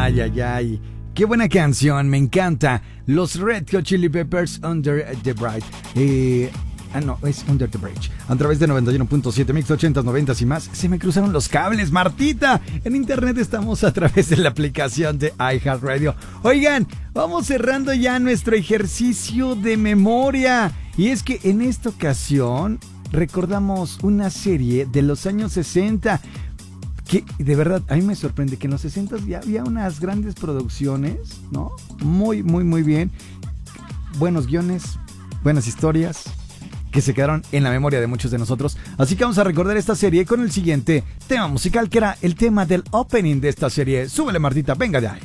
Ay, ay, ay. Qué buena canción, me encanta. Los Red Hot Chili Peppers, Under the Bridge. No, es Under the Bridge. A través de 91.7 Mix 80s, 90s y más. Se me cruzaron los cables, Martita. En internet estamos a través de la aplicación de iHeartRadio. Oigan, vamos cerrando ya nuestro ejercicio de memoria. Y es que en esta ocasión recordamos una serie de los años 60. Que de verdad, a mí me sorprende que en los 60 ya había unas grandes producciones, ¿no? Muy, muy, muy bien. Buenos guiones, buenas historias que se quedaron en la memoria de muchos de nosotros. Así que vamos a recordar esta serie con el siguiente tema musical, que era el tema del opening de esta serie. Súbele, Martita, venga de ahí.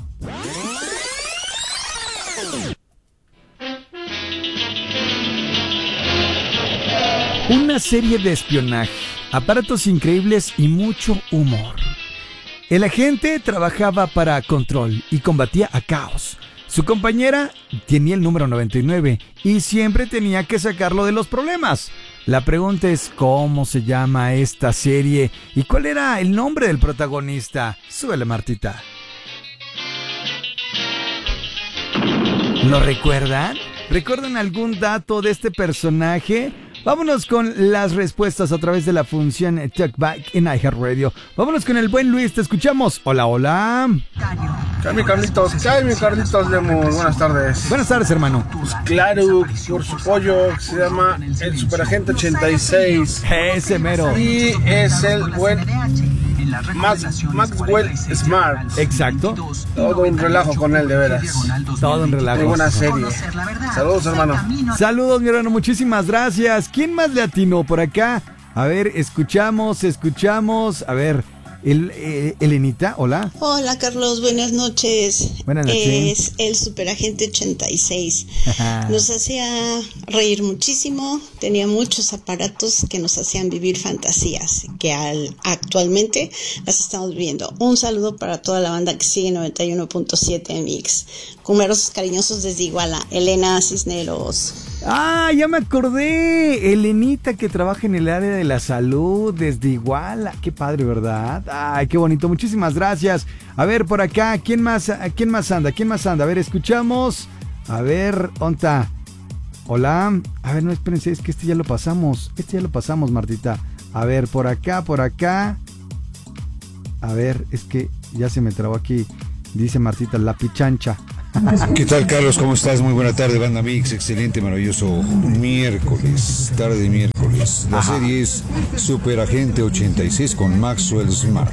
Una serie de espionaje, aparatos increíbles y mucho humor. El agente trabajaba para Control y combatía a Caos. Su compañera tenía el número 99 y siempre tenía que sacarlo de los problemas. La pregunta es ¿cómo se llama esta serie? ¿Y cuál era el nombre del protagonista? Súbele, Martita. ¿Lo recuerdan? ¿Recuerdan algún dato de este personaje? Vámonos con las respuestas a través de la función Talkback en iHeartRadio. Vámonos con el buen Luis, te escuchamos. Hola, hola. Carlitos Lemur, buenas tardes. Buenas tardes, hermano. Pues claro, por su pollo, que se llama el Superagente 86. Ese mero. Y es el buen Maxwell Smart. Exacto. Todo un relajo con él, de veras. Todo un relajo. Muy buena serie. Saludos, hermano. Saludos, mi hermano, muchísimas gracias. ¿Quién más le atinó por acá? A ver, escuchamos. A ver, Elenita, hola. Hola, Carlos, buenas noches. Buenas noches. Es el Superagente 86. Nos hacía reír muchísimo, tenía muchos aparatos que nos hacían vivir fantasías, que actualmente las estamos viviendo. Un saludo para toda la banda que sigue 91.7 Mix. Cumeros cariñosos desde Iguala, Elena Cisneros. Ah, ya me acordé. Elenita, que trabaja en el área de la salud desde Iguala. Qué padre, ¿verdad? Ay, qué bonito. Muchísimas gracias. A ver, por acá, ¿quién más anda? A ver, escuchamos. A ver, ¿onta? Hola. A ver, no, espérense, es que este ya lo pasamos, Martita. A ver, por acá. A ver, es que ya se me trabó aquí. Dice Martita, la pichancha. ¿Qué tal, Carlos? ¿Cómo estás? Muy buena tarde, banda Mix. Excelente, maravilloso tarde de miércoles. La serie es Superagente 86 con Maxwell Smart.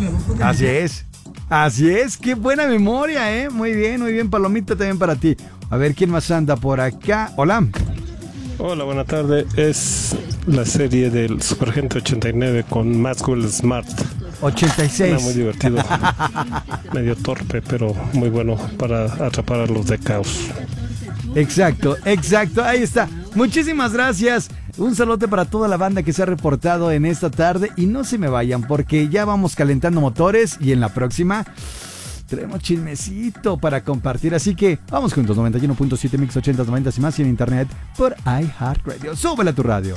Así es, qué buena memoria, Muy bien, palomita también para ti. A ver, ¿quién más anda por acá? Hola. Hola, buena tarde. Es la serie del Superagente 89 con Maxwell Smart. 86. Era muy divertido. Medio torpe, pero muy bueno para atrapar a los de Caos. Exacto. Ahí está. Muchísimas gracias. Un saludo para toda la banda que se ha reportado en esta tarde. Y no se me vayan, porque ya vamos calentando motores. Y en la próxima tenemos chismecito para compartir. Así que vamos juntos. 91.7 Mix 80s, 90s y más. Y en internet por iHeartRadio. Súbele a tu radio.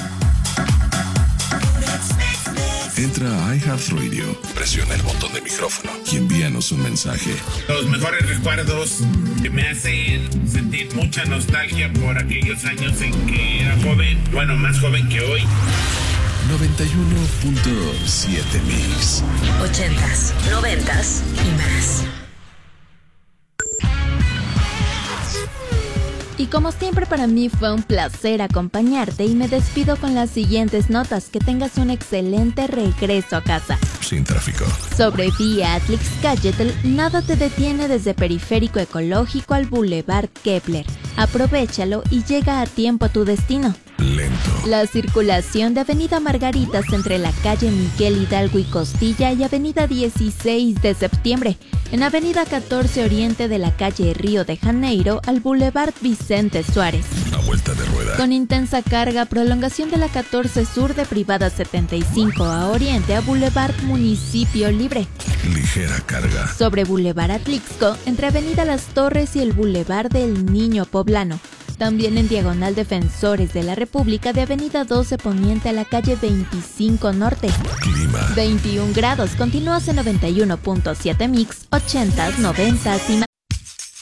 Entra a iHeartRadio, presiona el botón de micrófono y envíanos un mensaje. Los mejores recuerdos que me hacen sentir mucha nostalgia por aquellos años en que era joven, bueno, más joven que hoy. 91.7 Mix. 80s, 90s y más. Y como siempre, para mí fue un placer acompañarte y me despido con las siguientes notas. Que tengas un excelente regreso a casa. Sin tráfico. Sobre Vía Atlix-Cayetel, nada te detiene desde Periférico Ecológico al Boulevard Kepler. Aprovéchalo y llega a tiempo a tu destino. Lento. La circulación de Avenida Margaritas entre la calle Miguel Hidalgo y Costilla y Avenida 16 de Septiembre. En Avenida 14 Oriente de la calle Río de Janeiro al Boulevard Vicente Suárez. A vuelta de rueda. Con intensa carga, prolongación de la 14 Sur de Privada 75 a Oriente a Boulevard Municipio Libre. Ligera carga. Sobre Boulevard Atlixco, entre Avenida Las Torres y el Boulevard del Niño Poblano. También en diagonal Defensores de la República de avenida 12 Poniente a la calle 25 Norte. Clima. 21 grados, continúas en 91.7 Mix, 80s, 90s y más.